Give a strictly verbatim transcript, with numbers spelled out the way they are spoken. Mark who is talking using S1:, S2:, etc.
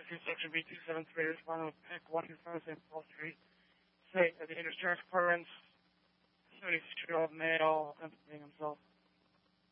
S1: two, Section B two seven three, responding with Pick one two five Saint Paul Street. State that the insurance occurrence, seventy-six-year-old male, implicating himself.